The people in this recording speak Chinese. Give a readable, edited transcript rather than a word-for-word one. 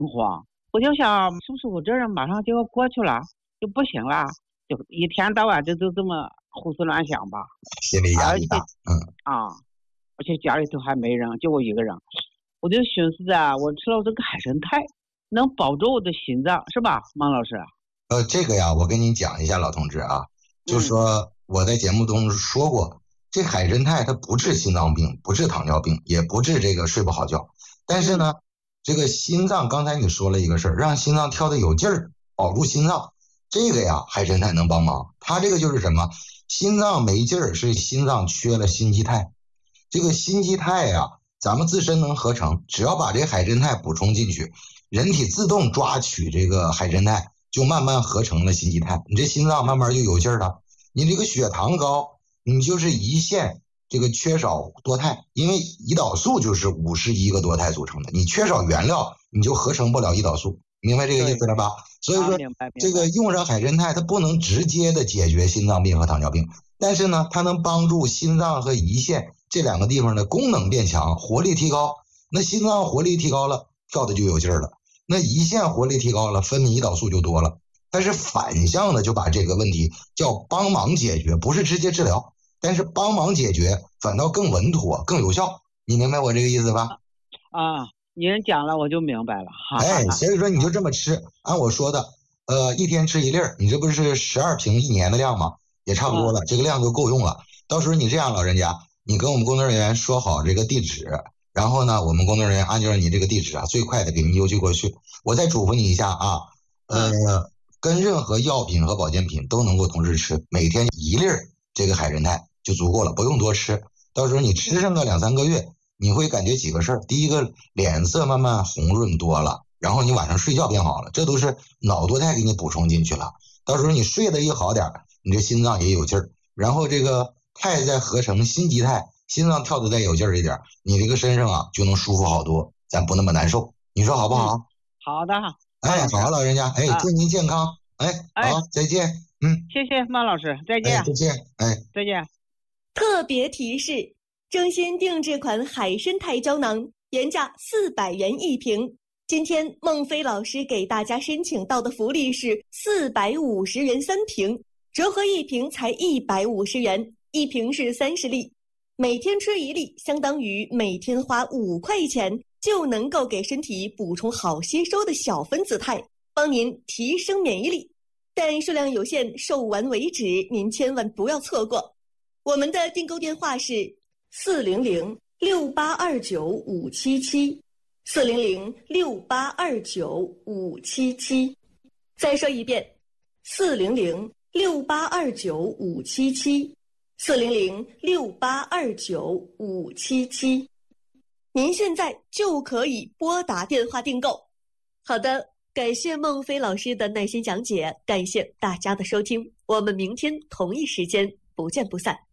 很慌。我就想，是不是我这人马上就要过去了，就不行了，就一天到晚就这么胡思乱想吧。 心理压力大。 而且家里头还没人，就我一个人，我就寻思着，我吃了这个海参肽，能保住我的心脏，是吧，孟老师？ 这个呀，我跟你讲一下，老同志啊，就说我在节目中说过，这海参肽它不治心脏病，不治糖尿病，也不治这个睡不好觉。但是呢，这个心脏，刚才你说了一个事儿，让心脏跳得有劲儿，保住心脏，这个呀，海参肽能帮忙。它这个就是什么？心脏没劲儿，是心脏缺了心肌肽。这个心肌肽呀，咱们自身能合成，只要把这海参肽补充进去，人体自动抓取这个海参肽，就慢慢合成了心肌肽，你这心脏慢慢就有劲儿了。你这个血糖高，你就是胰腺这个缺少多肽，因为胰岛素就是51个多肽组成的，你缺少原料，你就合成不了胰岛素，明白这个意思了吧？所以说，这个用上海参肽，它不能直接的解决心脏病和糖尿病，但是呢，它能帮助心脏和胰腺这两个地方的功能变强，活力提高。那心脏活力提高了，跳的就有劲儿了。那胰腺活力提高了，分泌胰岛素就多了。它是反向的，就把这个问题叫帮忙解决，不是直接治疗，但是帮忙解决反倒更稳妥、更有效。你明白我这个意思吧？ 您讲了我就明白了。 所以说你就这么吃，按我说的，一天吃1粒儿，你这不是12瓶1年的量吗？也差不多了，这个量就够用了。到时候你这样，老人家，你跟我们工作人员说好这个地址，然后呢，我们工作人员按照你这个地址啊，最快的给您邮寄过去。我再嘱咐你一下啊，跟任何药品和保健品都能够同时吃，每天1粒这个海参肽就足够了，不用多吃。到时候你吃上个2、3个月，你会感觉几个事儿。第一个，脸色慢慢红润多了，然后你晚上睡觉变好了，这都是脑多肽给你补充进去了。到时候你睡得一好点，你这心脏也有劲儿，然后这个肽再合成心肌肽，心脏跳得再有劲儿一点，你这个身上啊就能舒服好多，咱不那么难受。你说好不好？ 好的。 好，老人家，祝您健康。好，再见。 谢谢孟老师，再见。 再见。 再见。 特别提示：正新定制款海参肽胶囊，原价400元一瓶。今天孟非老师给大家申请到的福利是450元3瓶，折合一瓶才150元，一瓶是30粒，每天吃1粒，相当于每天花5块钱，就能够给身体补充好吸收的小分子肽，帮您提升免疫力。但数量有限，售完为止，您千万不要错过。我们的订购电话是400-6829-577，400-6829-577。再说一遍，400-6829-577，400-6829-577。您现在就可以拨打电话订购。好的，感谢孟非老师的耐心讲解，感谢大家的收听，我们明天同一时间不见不散。